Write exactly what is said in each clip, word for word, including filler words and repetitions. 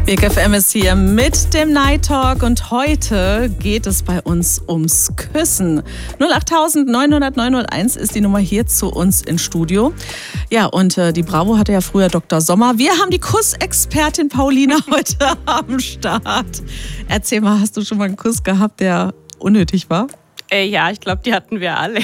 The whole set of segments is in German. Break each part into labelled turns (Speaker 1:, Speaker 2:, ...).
Speaker 1: Big F M ist hier mit dem Night Talk und heute geht es bei uns ums Küssen. null acht neun null null neun null eins ist die Nummer hier zu uns ins Studio. Ja, und äh, die Bravo hatte ja früher Doktor Sommer. Wir haben die Kussexpertin Paulina heute am Start. Erzähl mal, hast du schon mal einen Kuss gehabt, der unnötig war?
Speaker 2: Äh, ja, ich glaube, die hatten wir alle.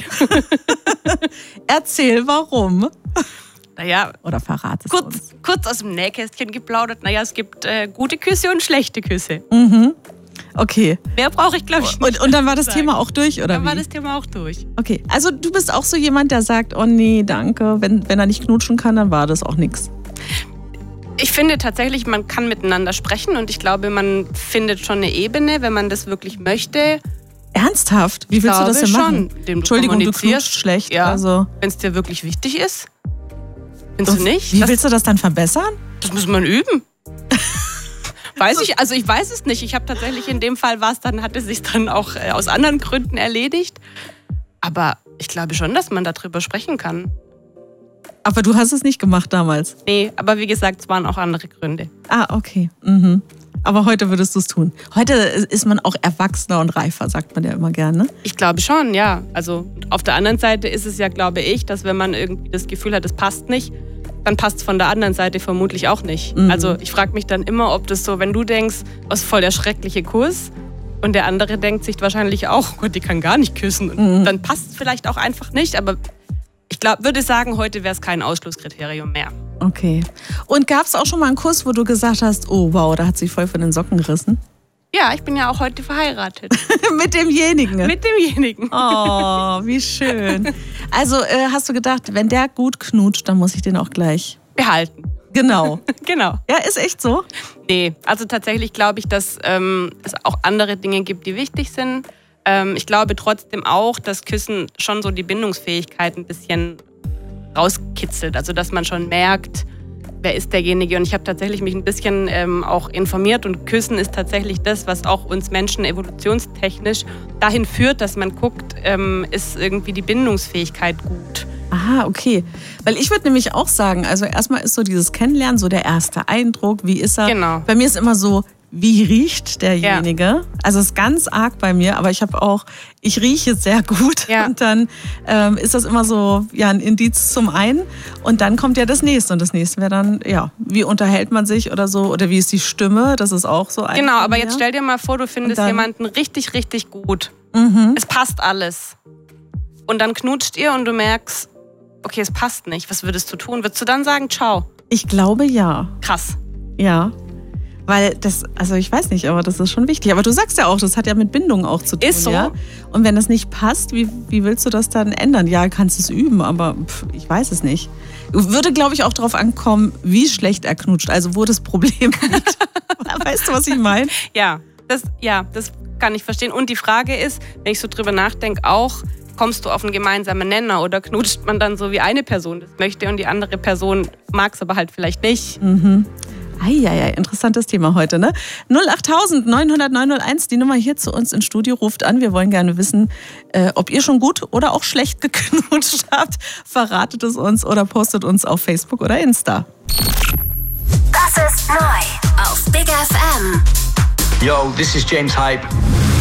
Speaker 1: Erzähl, warum?
Speaker 2: Naja,
Speaker 1: oder verrat es
Speaker 2: kurz,
Speaker 1: uns.
Speaker 2: Kurz aus dem Nähkästchen geplaudert. Naja, es gibt äh, gute Küsse und schlechte Küsse.
Speaker 1: Mhm. Okay.
Speaker 2: Mehr brauche ich, glaube ich, nicht.
Speaker 1: Und, und dann war das sagen. Thema auch durch, oder
Speaker 2: Dann
Speaker 1: wie?
Speaker 2: war das Thema auch durch.
Speaker 1: Okay, also du bist auch so jemand, der sagt, oh nee, danke. Wenn, wenn er nicht knutschen kann, dann war das auch nichts.
Speaker 2: Ich finde tatsächlich, man kann miteinander sprechen und ich glaube, man findet schon eine Ebene, wenn man das wirklich möchte.
Speaker 1: Ernsthaft? Wie willst du das denn machen?
Speaker 2: Schon.
Speaker 1: Entschuldigung, du knutschst schlecht.
Speaker 2: Ja,
Speaker 1: also.
Speaker 2: wenn es dir wirklich wichtig ist. Findest du nicht?
Speaker 1: Wie das, willst du das dann verbessern?
Speaker 2: Das muss man üben. Weiß ich, also ich weiß es nicht. Ich habe tatsächlich in dem Fall was, dann hat es sich dann auch äh, aus anderen Gründen erledigt. Aber ich glaube schon, dass man darüber sprechen kann.
Speaker 1: Aber du hast es nicht gemacht damals?
Speaker 2: Nee, aber wie gesagt, es waren auch andere Gründe.
Speaker 1: Ah, okay. Mhm. Aber heute würdest du es tun. Heute ist man auch erwachsener und reifer, sagt man ja immer gerne.
Speaker 2: Ich glaube schon, ja. Also auf der anderen Seite ist es ja, glaube ich, dass wenn man irgendwie das Gefühl hat, es passt nicht, dann passt es von der anderen Seite vermutlich auch nicht. Mhm. Also ich frage mich dann immer, ob das so, wenn du denkst, was voll der schreckliche Kuss und der andere denkt sich wahrscheinlich auch, oh Gott, die kann gar nicht küssen. Und mhm. dann passt es vielleicht auch einfach nicht, aber ich glaub, würde sagen, heute wäre es kein Ausschlusskriterium mehr.
Speaker 1: Okay. Und gab es auch schon mal einen Kuss, wo du gesagt hast, oh wow, da hat sich voll von den Socken gerissen?
Speaker 2: Ja, ich bin ja auch heute verheiratet.
Speaker 1: Mit demjenigen?
Speaker 2: Mit demjenigen.
Speaker 1: Oh, wie schön. Also äh, hast du gedacht, wenn der gut knutscht, dann muss ich den auch gleich
Speaker 2: behalten.
Speaker 1: Genau.
Speaker 2: Genau.
Speaker 1: Ja, ist echt so?
Speaker 2: Nee, also tatsächlich glaube ich, dass ähm, es auch andere Dinge gibt, die wichtig sind. Ähm, ich glaube trotzdem auch, dass Küssen schon so die Bindungsfähigkeit ein bisschen rauskitzelt. Also dass man schon merkt, wer ist derjenige. Und ich habe tatsächlich mich ein bisschen ähm, auch informiert und Küssen ist tatsächlich das, was auch uns Menschen evolutionstechnisch dahin führt, dass man guckt, ähm, ist irgendwie die Bindungsfähigkeit gut.
Speaker 1: Aha, okay. Weil ich würde nämlich auch sagen, also erstmal ist so dieses Kennenlernen, so der erste Eindruck, wie ist er?
Speaker 2: Genau.
Speaker 1: Bei mir ist immer so, wie riecht derjenige?
Speaker 2: Ja.
Speaker 1: Also es ist ganz arg bei mir, aber ich habe auch, ich rieche sehr gut.
Speaker 2: Ja.
Speaker 1: Und dann ähm, ist das immer so ja, ein Indiz zum einen. Und dann kommt ja das nächste. Und das nächste wäre dann, ja, wie unterhält man sich oder so? Oder wie ist die Stimme? Das ist auch so ein.
Speaker 2: Genau, aber jetzt stell dir mal vor, du findest
Speaker 1: dann,
Speaker 2: jemanden richtig, richtig gut.
Speaker 1: Mhm.
Speaker 2: Es passt alles. Und dann knutscht ihr und du merkst, okay, es passt nicht. Was würdest du tun? Würdest du dann sagen, ciao?
Speaker 1: Ich glaube ja.
Speaker 2: Krass.
Speaker 1: Ja. Weil das, also ich weiß nicht, aber das ist schon wichtig. Aber du sagst ja auch, das hat ja mit Bindung auch zu tun.
Speaker 2: Ist so.
Speaker 1: Ja? Und wenn das nicht passt, wie, wie willst du das dann ändern? Ja, kannst es üben, aber pff, ich weiß es nicht. Würde, glaube ich, auch darauf ankommen, wie schlecht er knutscht, also wo das Problem liegt. Weißt du, was ich meine?
Speaker 2: Ja, das, ja, das kann ich verstehen. Und die Frage ist, wenn ich so drüber nachdenke, auch, kommst du auf einen gemeinsamen Nenner oder knutscht man dann so, wie eine Person das möchte und die andere Person mag es aber halt vielleicht nicht?
Speaker 1: Mhm. Eieiei, interessantes Thema heute, ne? null acht neun null null neun null eins, die Nummer hier zu uns ins Studio, ruft an. Wir wollen gerne wissen, äh, ob ihr schon gut oder auch schlecht geknutscht habt. Verratet es uns oder postet uns auf Facebook oder Insta.
Speaker 3: Das ist neu auf Big F M.
Speaker 4: Yo, this is James Hype.